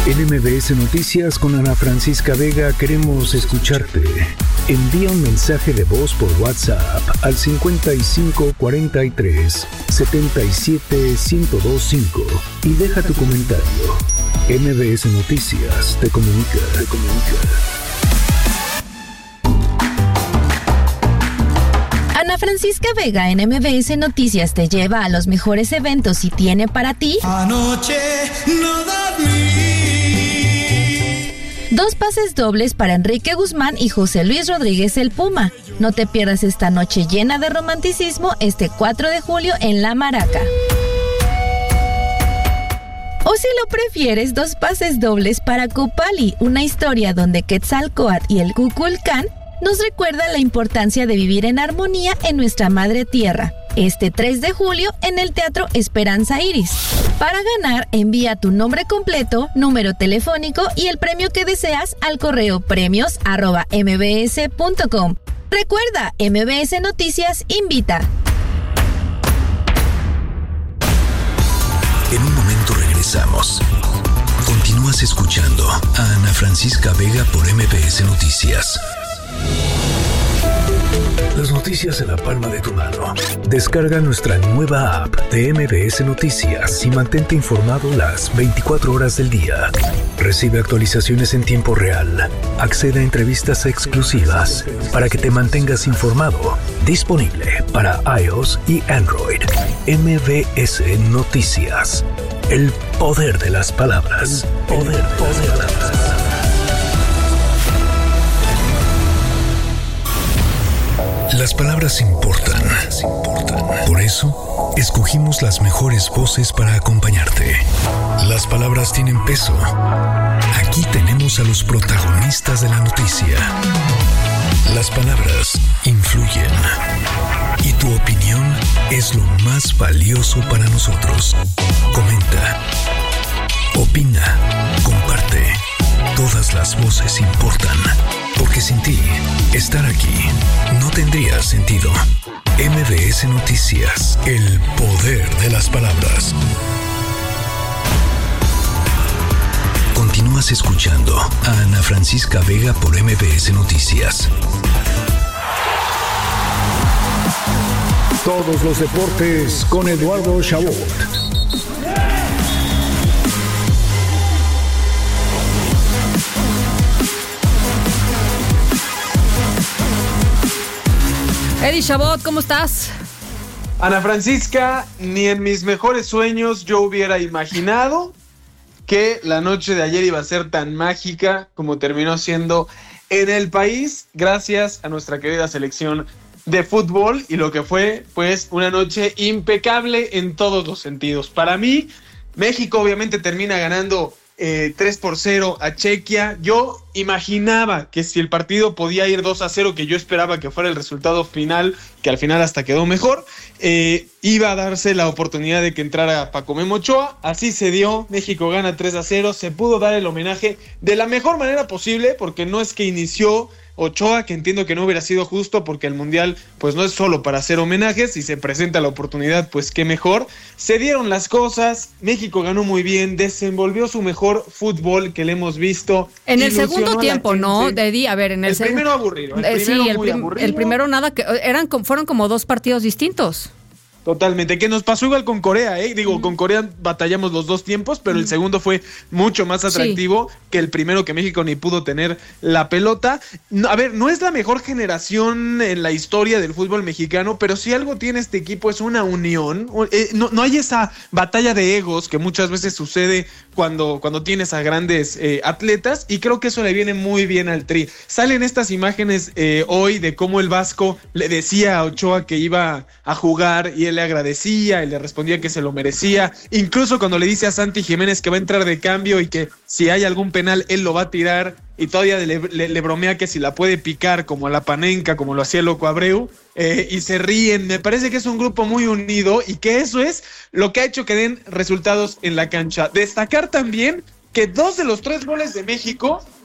En MBS Noticias con Ana Francisca Vega queremos escucharte. Envía un mensaje de voz por WhatsApp al 55 43 77 1025 y deja tu comentario. MBS Noticias te comunica. Ana Francisca Vega en MBS Noticias te lleva a los mejores eventos y tiene para ti Anoche no dormí. 2 pases dobles para Enrique Guzmán y José Luis Rodríguez el Puma. No te pierdas esta noche llena de romanticismo este 4 de julio en La Maraca. O si lo prefieres, 2 pases dobles para Copali, una historia donde Quetzalcóatl y el Kukulcán nos recuerda la importancia de vivir en armonía en nuestra madre tierra. Este 3 de julio en el Teatro Esperanza Iris. Para ganar, envía tu nombre completo, número telefónico y el premio que deseas al correo premios@mbs.com. Recuerda, MBS Noticias invita. En un momento regresamos. Continúas escuchando a Ana Francisca Vega por MBS Noticias. Las noticias en la palma de tu mano. Descarga nuestra nueva app de MBS Noticias y mantente informado las 24 horas del día. Recibe actualizaciones en tiempo real. Accede a entrevistas exclusivas para que te mantengas informado. Disponible para iOS y Android. MBS Noticias. El poder de las palabras. Poder de las palabras. Las palabras importan. Por eso, escogimos las mejores voces para acompañarte. Las palabras tienen peso. Aquí tenemos a los protagonistas de la noticia. Las palabras influyen. Y tu opinión es lo más valioso para nosotros. Comenta. Opina. Comparte. Todas las voces importan. Porque sin ti, estar aquí no tendría sentido. MBS Noticias, el poder de las palabras. Continúas escuchando a Ana Francisca Vega por MBS Noticias. Todos los deportes con Eduardo Chabot. Eddie Chabot, ¿cómo estás? Ana Francisca, ni en mis mejores sueños yo hubiera imaginado que la noche de ayer iba a ser tan mágica como terminó siendo en el país, gracias a nuestra querida selección de fútbol y lo que fue, pues, una noche impecable en todos los sentidos. Para mí, México obviamente termina ganando 3-0 a Chequia. Yo imaginaba que si el partido podía ir 2-0, que yo esperaba que fuera el resultado final, que al final hasta quedó mejor, iba a darse la oportunidad de que entrara Paco Memo Ochoa. Así se dio, México gana 3-0, se pudo dar el homenaje de la mejor manera posible, porque no es que inició Ochoa, que entiendo que no hubiera sido justo porque el Mundial pues no es solo para hacer homenajes y se presenta la oportunidad, pues qué mejor. Se dieron las cosas, México ganó muy bien, desenvolvió su mejor fútbol que le hemos visto. En el segundo tiempo, ¿no, Eddie? A ver, en el primero aburrido. El primero nada, que fueron como 2 partidos distintos. Totalmente, que nos pasó igual con Corea, con Corea batallamos los 2 tiempos, pero el segundo fue mucho más atractivo que el primero, que México ni pudo tener la pelota. A ver, no es la mejor generación en la historia del fútbol mexicano, pero si algo tiene este equipo es una unión. No hay esa batalla de egos que muchas veces sucede cuando tienes a grandes atletas, y creo que eso le viene muy bien al Tri. Salen estas imágenes hoy de cómo el Vasco le decía a Ochoa que iba a jugar y él le agradecía y le respondía que se lo merecía, incluso cuando le dice a Santi Jiménez que va a entrar de cambio y que si hay algún penal él lo va a tirar, y todavía le bromea que si la puede picar como a la Panenka, como lo hacía el Loco Abreu, y se ríen. Me parece que es un grupo muy unido y que eso es lo que ha hecho que den resultados en la cancha. Destacar también que 2 de los 3 goles de México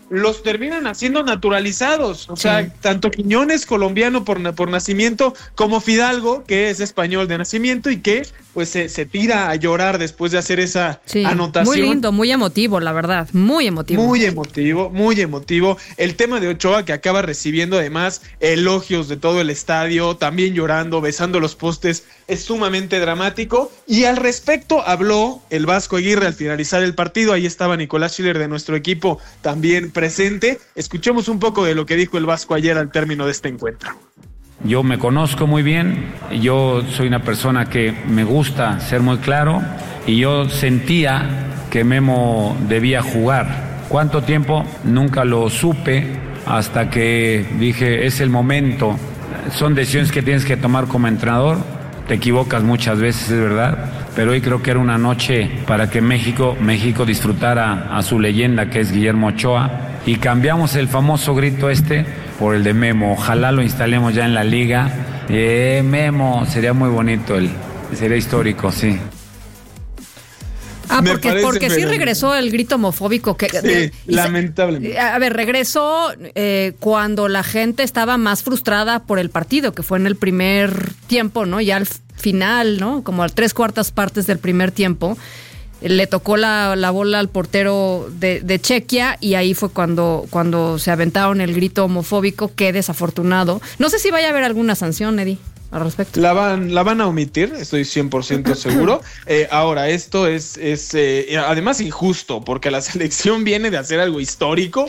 los terminan haciendo naturalizados. O sea, tanto Quiñones, colombiano por nacimiento, como Fidalgo, que es español de nacimiento y que pues se tira a llorar después de hacer esa anotación. Muy lindo, muy emotivo, la verdad, muy emotivo. Muy emotivo. El tema de Ochoa, que acaba recibiendo además elogios de todo el estadio, también llorando, besando los postes, es sumamente dramático. Y al respecto habló el Vasco Aguirre al finalizar el partido. Ahí estaba Nicolás Schiller de nuestro equipo también presente. Escuchemos un poco de lo que dijo el Vasco ayer al término de este encuentro. Yo me conozco muy bien, yo soy una persona que me gusta ser muy claro y yo sentía que Memo debía jugar. ¿Cuánto tiempo? Nunca lo supe hasta que dije, es el momento. Son decisiones que tienes que tomar como entrenador. Te equivocas muchas veces, es verdad, pero hoy creo que era una noche para que México disfrutara a su leyenda, que es Guillermo Ochoa, y cambiamos el famoso grito por el de Memo. Ojalá lo instalemos ya en la liga. Memo, sería muy bonito, sería histórico, sí. Porque sí regresó el grito homofóbico. Lamentablemente. A ver, regresó cuando la gente estaba más frustrada por el partido, que fue en el primer tiempo, ¿no? Ya al final, ¿no? Como a 3/4 partes del primer tiempo, le tocó la bola al portero de Chequia y ahí fue cuando se aventaron el grito homofóbico. Qué desafortunado. No sé si vaya a haber alguna sanción, Eddie, al respecto. La van a omitir, estoy 100% seguro. Ahora, esto es además injusto, porque la selección viene de hacer algo histórico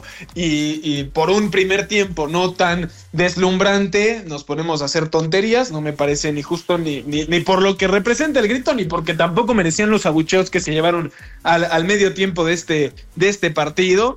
y por un primer tiempo no tan deslumbrante nos ponemos a hacer tonterías. No me parece ni justo ni por lo que representa el grito, ni porque tampoco merecían los abucheos que se llevaron al medio tiempo de este partido.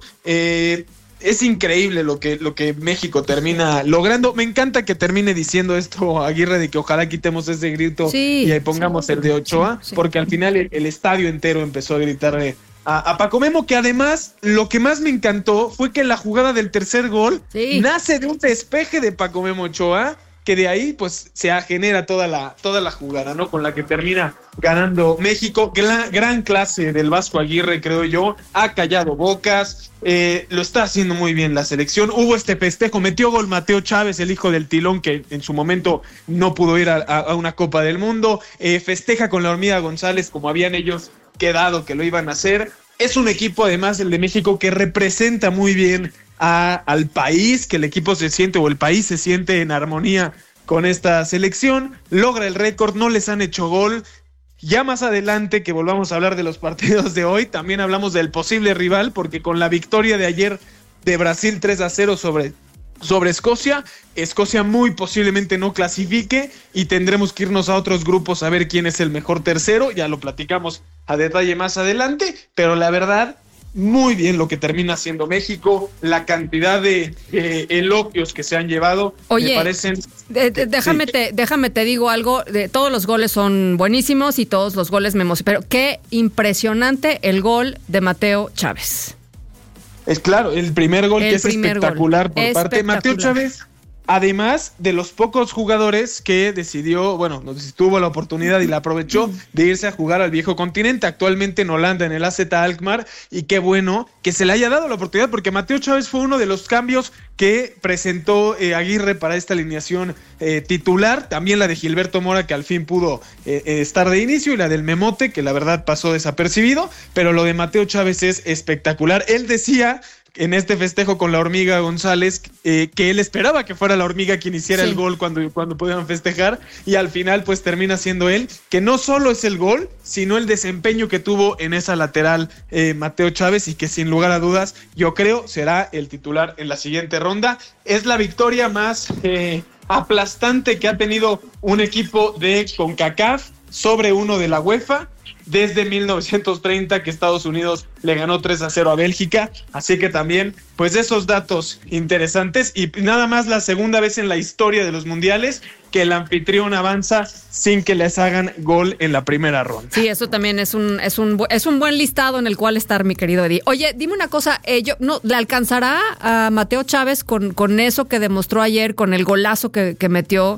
Es increíble lo que México termina logrando. Me encanta que termine diciendo esto Aguirre, de que ojalá quitemos ese grito y ahí pongamos el de Ochoa, porque al final el estadio entero empezó a gritarle a Paco Memo, que además lo que más me encantó fue que la jugada del tercer gol nace de un despeje de Paco Memo Ochoa, que de ahí pues se genera toda la jugada, ¿no? Con la que termina ganando México. Gran clase del Vasco Aguirre, creo yo. Ha callado bocas, lo está haciendo muy bien la selección. Hubo este festejo, metió gol Mateo Chávez, el hijo del Tilón, que en su momento no pudo ir a una Copa del Mundo. Festeja con la Hormiga González, como habían ellos quedado que lo iban a hacer. Es un equipo, además, el de México, que representa muy bien al país, que el equipo se siente, o el país se siente en armonía con esta selección. Logra el récord, no les han hecho gol. Ya más adelante, que volvamos a hablar de los partidos de hoy, también hablamos del posible rival, porque con la victoria de ayer de Brasil 3-0 sobre Escocia muy posiblemente no clasifique y tendremos que irnos a otros grupos a ver quién es el mejor tercero. Ya lo platicamos a detalle más adelante, pero la verdad, muy bien lo que termina siendo México, la cantidad de elogios que se han llevado. Oye, me parecen... déjame te digo algo, todos los goles son buenísimos y todos los goles me emocionan, pero qué impresionante el gol de Mateo Chávez. Es claro, el primer gol que es espectacular por parte de Mateo Chávez. Además de los pocos jugadores que decidió, tuvo la oportunidad y la aprovechó de irse a jugar al viejo continente, actualmente en Holanda, en el AZ Alkmaar, y qué bueno que se le haya dado la oportunidad, porque Mateo Chávez fue uno de los cambios que presentó Aguirre para esta alineación titular, también la de Gilberto Mora, que al fin pudo estar de inicio, y la del Memote, que la verdad pasó desapercibido, pero lo de Mateo Chávez es espectacular. Él decía en este festejo con la Hormiga González que él esperaba que fuera la Hormiga quien hiciera el gol cuando pudieran festejar, y al final pues termina siendo él, que no solo es el gol, sino el desempeño que tuvo en esa lateral Mateo Chávez, y que sin lugar a dudas yo creo será el titular en la siguiente ronda. Es la victoria más aplastante que ha tenido un equipo de CONCACAF sobre uno de la UEFA desde 1930, que Estados Unidos le ganó 3-0 a Bélgica. Así que también, pues esos datos interesantes, y nada más la segunda vez en la historia de los mundiales que el anfitrión avanza sin que les hagan gol en la primera ronda. Sí, eso también es un buen listado en el cual estar, mi querido Eddie. Oye, dime una cosa, ¿le alcanzará a Mateo Chávez con eso que demostró ayer, con el golazo que metió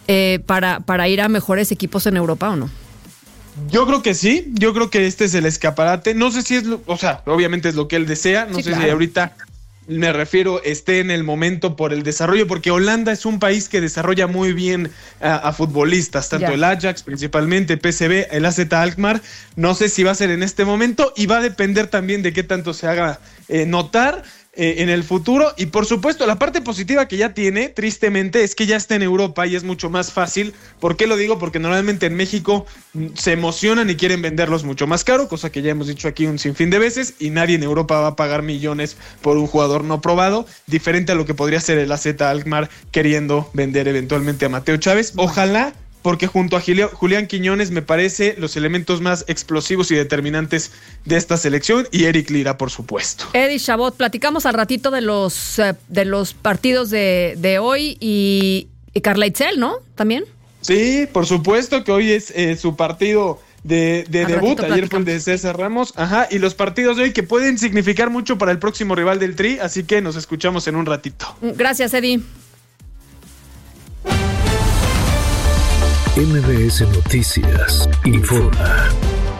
para ir a mejores equipos en Europa o no? Yo creo que sí, yo creo que este es el escaparate. No sé si es, obviamente es lo que él desea, no sé si ahorita me refiero, esté en el momento por el desarrollo, porque Holanda es un país que desarrolla muy bien a futbolistas, tanto el Ajax principalmente, PSV, el AZ Alkmaar. No sé si va a ser en este momento y va a depender también de qué tanto se haga notar en el futuro. Y por supuesto, la parte positiva que ya tiene, tristemente, es que ya está en Europa y es mucho más fácil. ¿Por qué lo digo? Porque normalmente en México se emocionan y quieren venderlos mucho más caro, cosa que ya hemos dicho aquí un sinfín de veces, y nadie en Europa va a pagar millones por un jugador no probado, diferente a lo que podría ser el AZ Alkmaar queriendo vender eventualmente a Mateo Chávez. Ojalá, porque junto a Julián Quiñones me parece los elementos más explosivos y determinantes de esta selección, y Eric Lira, por supuesto. Eddie Chabot, platicamos al ratito de los partidos de hoy y Carla Itzel, ¿no? ¿También? Sí, por supuesto que hoy es su partido de debut. Ayer fue el de César Ramos. Ajá, y los partidos de hoy que pueden significar mucho para el próximo rival del Tri, así que nos escuchamos en un ratito. Gracias, Eddie. MBS Noticias informa.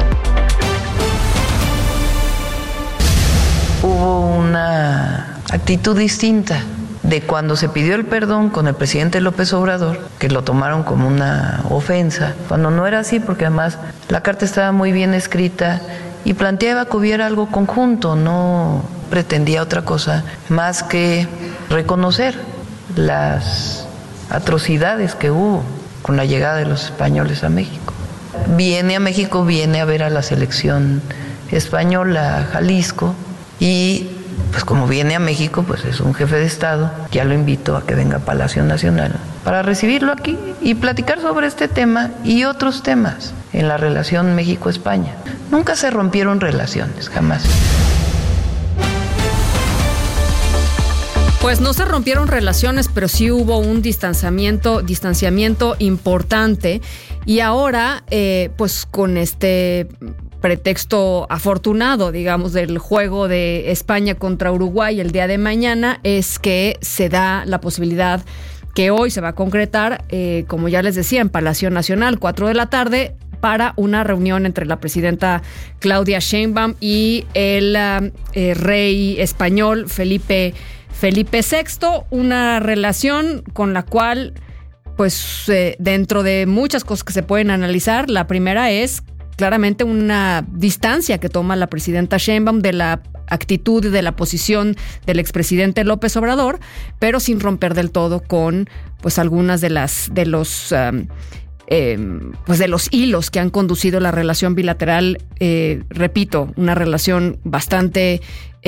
Hubo una actitud distinta de cuando se pidió el perdón con el presidente López Obrador, que lo tomaron como una ofensa, cuando no era así, porque además la carta estaba muy bien escrita y planteaba que hubiera algo conjunto, no pretendía otra cosa más que reconocer las atrocidades que hubo con la llegada de los españoles a México. Viene a México, viene a ver a la selección española, a Jalisco, y pues como viene a México, pues es un jefe de Estado, ya lo invito a que venga a Palacio Nacional para recibirlo aquí y platicar sobre este tema y otros temas en la relación México-España. Nunca se rompieron relaciones, jamás. Pues no se rompieron relaciones, pero sí hubo un distanciamiento importante. Y ahora, pues con este pretexto afortunado, digamos, del juego de España contra Uruguay el día de mañana, es que se da la posibilidad que hoy se va a concretar, como ya les decía, en Palacio Nacional, 4 de la tarde, para una reunión entre la presidenta Claudia Sheinbaum y el rey español Felipe VI, una relación con la cual, pues, dentro de muchas cosas que se pueden analizar, la primera es claramente una distancia que toma la presidenta Sheinbaum de la actitud y de la posición del expresidente López Obrador, pero sin romper del todo con, pues, algunas de los hilos que han conducido la relación bilateral. Repito, una relación bastante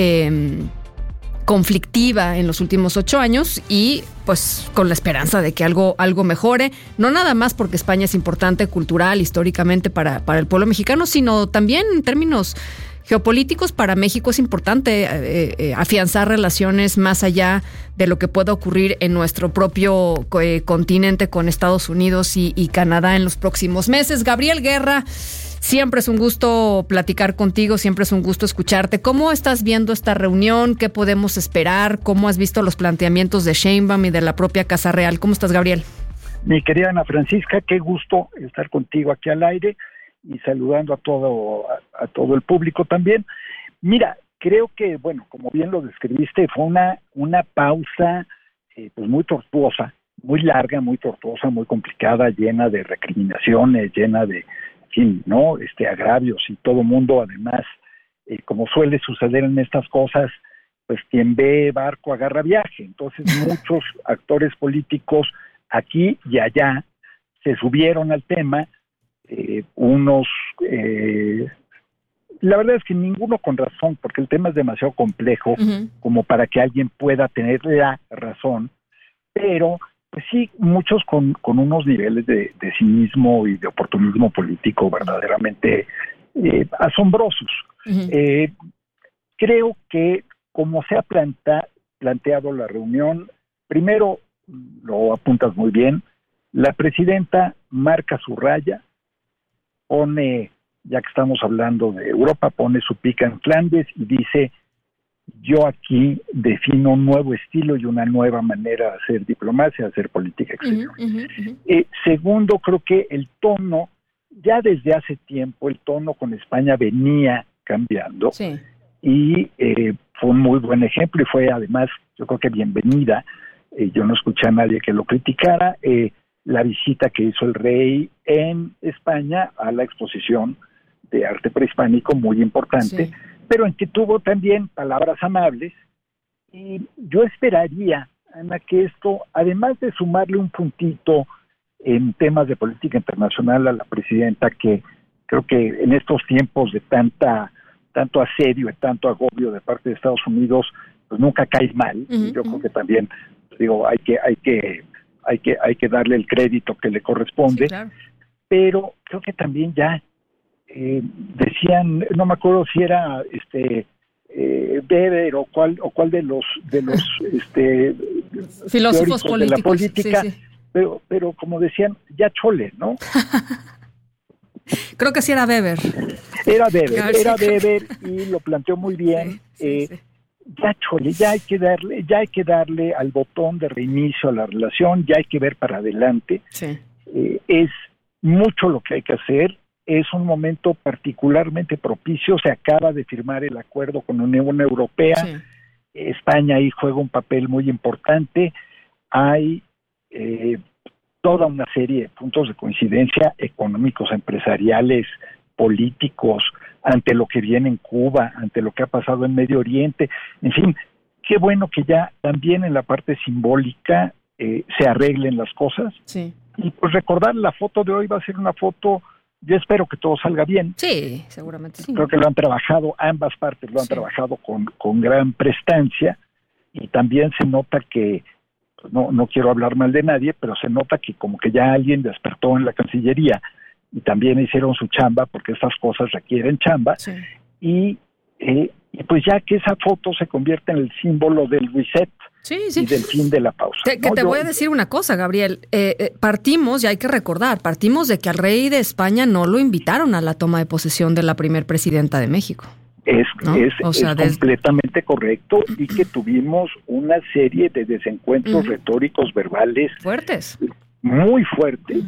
conflictiva en los últimos 8 años y pues con la esperanza de que algo mejore, no nada más porque España es importante cultural, históricamente para el pueblo mexicano, sino también en términos geopolíticos. Para México es importante afianzar relaciones más allá de lo que pueda ocurrir en nuestro propio continente con Estados Unidos y Canadá en los próximos meses. Gabriel Guerra, siempre es un gusto platicar contigo, siempre es un gusto escucharte. ¿Cómo estás viendo esta reunión? ¿Qué podemos esperar? ¿Cómo has visto los planteamientos de Sheinbaum y de la propia Casa Real? ¿Cómo estás, Gabriel? Mi querida Ana Francisca, qué gusto estar contigo aquí al aire y saludando a todo el público también. Mira, creo que, bueno, como bien lo describiste, fue una pausa pues muy tortuosa, muy larga, muy tortuosa, muy complicada, llena de recriminaciones, llena de ¿no? Agravios, y todo mundo, además, como suele suceder en estas cosas, pues quien ve barco agarra viaje. Entonces muchos actores políticos aquí y allá se subieron al tema, unos, la verdad es que ninguno con razón, porque el tema es demasiado complejo como para que alguien pueda tener la razón, pero pues sí, muchos con unos niveles de cinismo y de oportunismo político verdaderamente asombrosos. Creo que como se ha planteado la reunión, primero, lo apuntas muy bien, la presidenta marca su raya, pone, ya que estamos hablando de Europa, pone su pica en Flandes y dice: yo aquí defino un nuevo estilo y una nueva manera de hacer diplomacia, de hacer política exterior. Segundo, creo que el tono, ya desde hace tiempo, el tono con España venía cambiando, y fue un muy buen ejemplo y fue además, yo creo que bienvenida. Yo no escuché a nadie que lo criticara. La visita que hizo el rey en España a la exposición de arte prehispánico, muy importante, sí, pero en que tuvo también palabras amables. Y yo esperaría, Ana, que esto, además de sumarle un puntito en temas de política internacional a la presidenta, que creo que en estos tiempos de tanto asedio y tanto agobio de parte de Estados Unidos, pues nunca cae mal. Yo creo que también, digo, hay que darle el crédito que le corresponde, sí, claro. Pero creo que también ya decían, no me acuerdo si era Weber o cuál de los filósofos políticos de la política, sí, sí. Pero como decían, ya chole, ¿no? Creo que sí era Weber. Era Weber y lo planteó muy bien. Sí. Ya chole, ya hay que darle al botón de reinicio a la relación, ya hay que ver para adelante. Sí. Es mucho lo que hay que hacer. Es un momento particularmente propicio. Se acaba de firmar el acuerdo con la Unión Europea. Sí. España ahí juega un papel muy importante. Hay toda una serie de puntos de coincidencia económicos, empresariales, políticos, ante lo que viene en Cuba, ante lo que ha pasado en Medio Oriente. En fin, qué bueno que ya también en la parte simbólica se arreglen las cosas. Sí. Y pues recordar, la foto de hoy va a ser una foto, yo espero que todo salga bien. Sí, seguramente sí. Creo que lo han trabajado, ambas partes lo han trabajado con gran prestancia, y también se nota que, no quiero hablar mal de nadie, pero se nota que como que ya alguien despertó en la Cancillería y también hicieron su chamba, porque estas cosas requieren chamba, sí. Y pues ya que esa foto se convierte en el símbolo del reset, sí, sí, y del fin de la pausa. Te voy a decir una cosa, Gabriel. Partimos, y hay que recordar, de que al rey de España no lo invitaron a la toma de posesión de la primer presidenta de México. Es completamente correcto, y que tuvimos una serie de desencuentros retóricos, verbales fuertes, muy fuertes.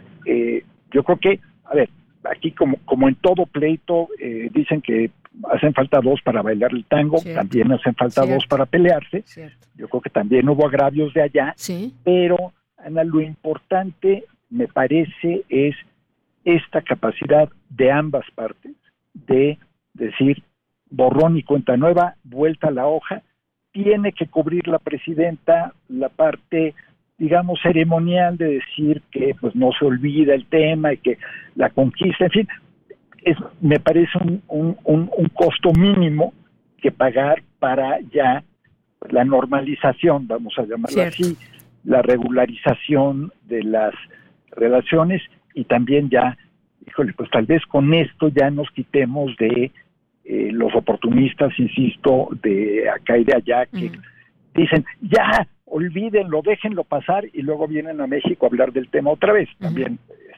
Yo creo que, a ver, aquí como en todo pleito, dicen que hacen falta dos para bailar el tango, cierto. También hacen falta dos para pelearse. Cierto. Yo creo que también hubo agravios de allá, sí. Pero, Ana, lo importante, me parece, es esta capacidad de ambas partes de decir, borrón y cuenta nueva, vuelta a la hoja. Tiene que cubrir la presidenta la parte, digamos, ceremonial, de decir que pues no se olvida el tema y que la conquista, en fin, me parece un costo mínimo que pagar para ya la normalización, vamos a llamarlo así, la regularización de las relaciones, y también ya, híjole, pues tal vez con esto ya nos quitemos de los oportunistas, insisto, de acá y de allá, que dicen, ya, olvídenlo, déjenlo pasar, y luego vienen a México a hablar del tema otra vez. También,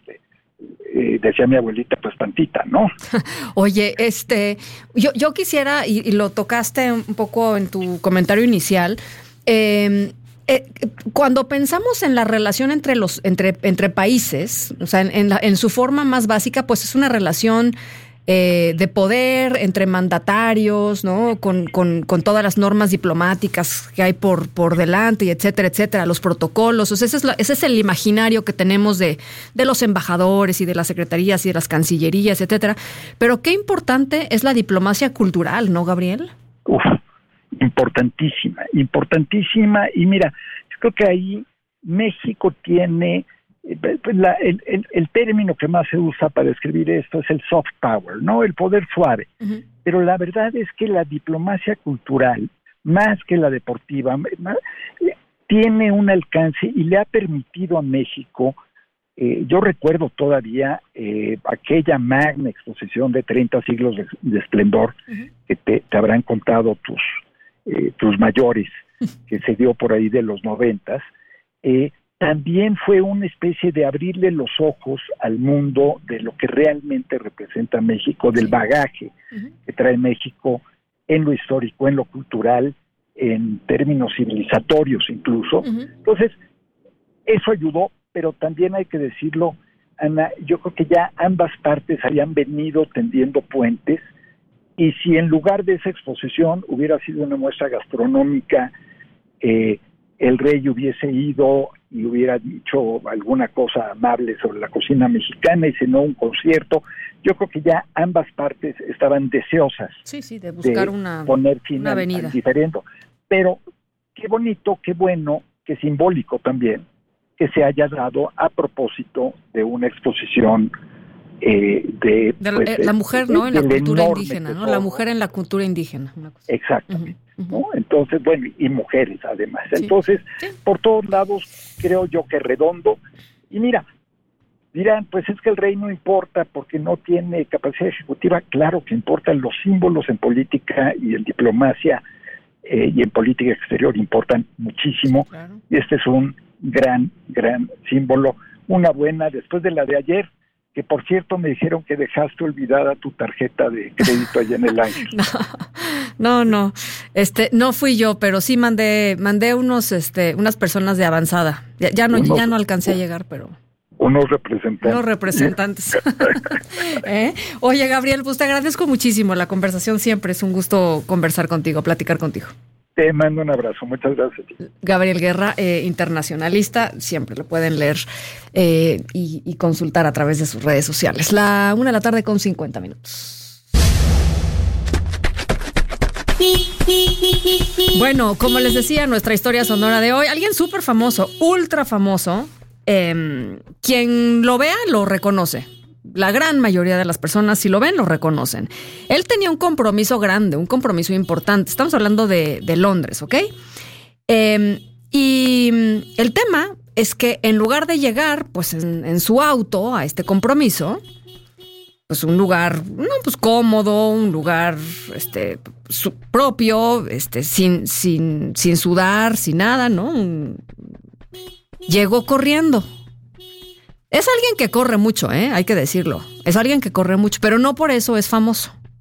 decía mi abuelita, pues tantita, ¿no? Oye, yo quisiera, y lo tocaste un poco en tu comentario inicial, cuando pensamos en la relación entre países, o sea, en su forma más básica, pues es una relación de poder entre mandatarios, ¿no? Con todas las normas diplomáticas que hay por delante, y etcétera, etcétera, los protocolos. O sea, ese es el imaginario que tenemos de los embajadores y de las secretarías y de las cancillerías, etcétera. Pero qué importante es la diplomacia cultural, ¿no, Gabriel? Importantísima. Y mira, yo creo que ahí México tiene el término que más se usa para describir esto es el soft power, ¿no? El poder suave. Pero la verdad es que la diplomacia cultural, más que la deportiva, tiene un alcance y le ha permitido a México, yo recuerdo todavía aquella magna exposición de 30 siglos de esplendor, que te habrán contado tus mayores, que se dio por ahí de los 90s. También fue una especie de abrirle los ojos al mundo de lo que realmente representa México, del bagaje que trae México en lo histórico, en lo cultural, en términos civilizatorios incluso. Entonces, eso ayudó, pero también hay que decirlo, Ana, yo creo que ya ambas partes habían venido tendiendo puentes, Y si en lugar de esa exposición hubiera sido una muestra gastronómica, el rey hubiese ido y hubiera dicho alguna cosa amable sobre la cocina mexicana y si no un concierto, yo creo que ya ambas partes estaban deseosas de buscar poner fin una avenida. al diferendo. Pero qué bonito, qué bueno, qué simbólico también que se haya dado a propósito de una exposición la mujer, ¿no? En la cultura indígena, ¿no? La mujer en la cultura indígena. Exactamente. ¿No? Entonces, bueno, y mujeres además. Entonces, por todos lados, creo yo que redondo. Y mira, dirán, pues es que el rey no importa porque no tiene capacidad ejecutiva. Claro que importan los símbolos en política y en diplomacia y en política exterior importan muchísimo. Claro. Y este es un gran símbolo. Una buena, después de la de ayer, que por cierto me dijeron que dejaste olvidada tu tarjeta de crédito allá en el Ángel. No, no fui yo, pero sí mandé unas personas de avanzada. Ya no alcancé a llegar, pero unos representantes. Oye, Gabriel, pues te agradezco muchísimo la conversación, siempre es un gusto conversar contigo, platicar contigo. Te mando un abrazo, muchas gracias. Gabriel Guerra, internacionalista, siempre lo pueden leer y consultar a través de sus redes sociales. 1:50 p.m. Bueno, como les decía, nuestra historia sonora de hoy, alguien súper famoso, ultra famoso, quien lo vea lo reconoce. La gran mayoría de las personas, si lo ven, lo reconocen. Él tenía un compromiso grande, un compromiso importante. Estamos hablando de Londres, ¿ok? Y el tema es que en lugar de llegar pues en su auto a este compromiso, pues un lugar pues cómodo, un lugar propio, sin sudar, sin nada, ¿no? Llegó corriendo. Es alguien que corre mucho, hay que decirlo. Es alguien que corre mucho, pero no por eso es famoso.